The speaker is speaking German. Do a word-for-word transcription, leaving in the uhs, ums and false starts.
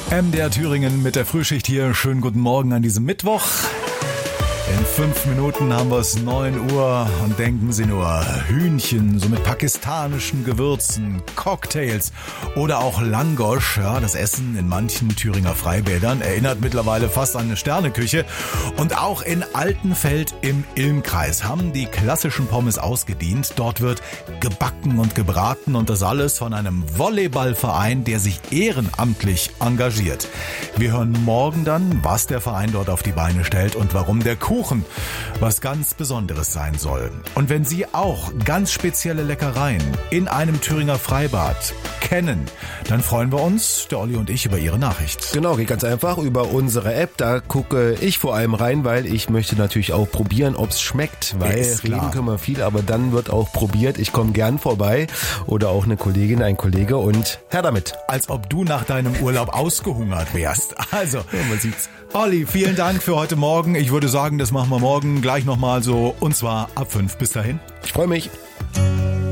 M D R Thüringen mit der Frühschicht hier. Schönen guten Morgen an diesem Mittwoch. In fünf Minuten haben wir es neun Uhr und denken Sie nur, Hühnchen, so mit pakistanischen Gewürzen, Cocktails oder auch Langosch. Ja, das Essen in manchen Thüringer Freibädern erinnert mittlerweile fast an eine Sterneküche. Und auch in Altenfeld im Ilmkreis haben die klassischen Pommes ausgedient. Dort wird gebacken und gebraten und das alles von einem Volleyballverein, der sich ehrenamtlich engagiert. Wir hören morgen dann, was der Verein dort auf die Beine stellt und warum der Kuchen was ganz Besonderes sein soll. Und wenn Sie auch ganz spezielle Leckereien in einem Thüringer Freibad kennen, dann freuen wir uns, der Olli und ich, über Ihre Nachricht. Genau, geht ganz einfach über unsere App. Da gucke ich vor allem rein, weil ich möchte natürlich auch probieren, ob es schmeckt. Weil reden können wir viel, aber dann wird auch probiert. Ich komme gern vorbei oder auch eine Kollegin, ein Kollege und her damit. Als ob du nach deinem Urlaub ausgehungert wärst. Also, ja, man sieht's. Olli, vielen Dank für heute Morgen. Ich würde sagen, das machen wir morgen gleich nochmal so und zwar ab fünf. Bis dahin. Ich freue mich.